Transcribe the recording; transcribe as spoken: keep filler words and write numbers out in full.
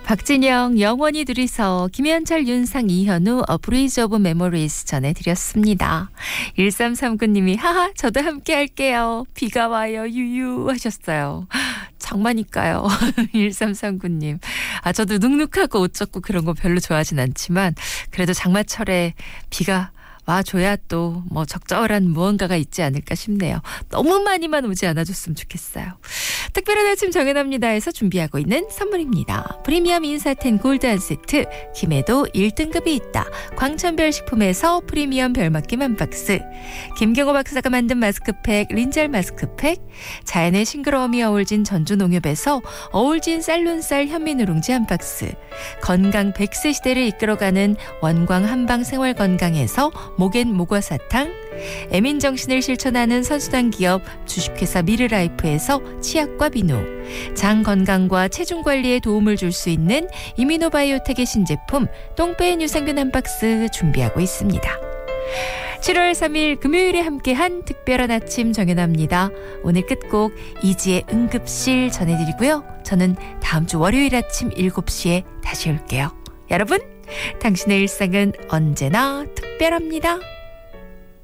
박진영, 영원히 둘이서, 김현철, 윤상, 이현우, A Bridge of Memories 전해드렸습니다. 일삼삼구 님이 하하 저도 함께 할게요. 비가 와요 유유 하셨어요. 장마니까요. 일삼삼구 님. 아 저도 눅눅하고 옷 젖고 그런 거 별로 좋아하진 않지만 그래도 장마철에 비가 와줘야 또 뭐 적절한 무언가가 있지 않을까 싶네요. 너무 많이만 오지 않아줬으면 좋겠어요. 특별한 아침 정연합니다에서 준비하고 있는 선물입니다. 프리미엄 인사텐 골드 한 세트, 김해도 일 등급이 있다. 광천별 식품에서 프리미엄 별맛김 한 박스, 김경호 박사가 만든 마스크팩 린젤 마스크팩, 자연의 싱그러움이 어울진 전주농협에서 어울진 쌀눈쌀 현미누룽지 한 박스, 건강 백 세 시대를 이끌어가는 원광 한방생활건강에서 목엔 모과사탕, 애민정신을 실천하는 선수단 기업 주식회사 미르라이프에서 치약과 비누, 장 건강과 체중 관리에 도움을 줄 수 있는 이미노바이오텍의 신제품 똥배인 유산균 한 박스 준비하고 있습니다. 칠월 삼일 금요일에 함께한 특별한 아침 정연합니다. 오늘 끝곡 이지의 응급실 전해드리고요. 저는 다음 주 월요일 아침 일곱 시에 다시 올게요. 여러분, 당신의 일상은 언제나 특별합니다.